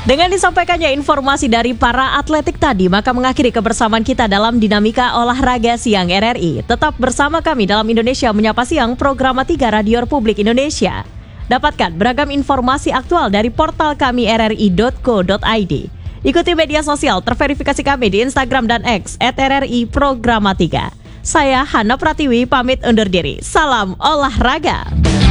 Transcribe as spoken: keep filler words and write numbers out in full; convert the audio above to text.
Dengan disampaikannya informasi dari para atletik tadi, maka mengakhiri kebersamaan kita dalam Dinamika Olahraga Siang R R I. Tetap bersama kami dalam Indonesia Menyapa Siang, program tiga Radio Republik Indonesia. Dapatkan beragam informasi aktual dari portal kami r r i dot co dot i d. Ikuti media sosial terverifikasi kami di Instagram dan X at R R I Programa tiga. Saya Hana Pratiwi pamit undur diri. Salam olahraga.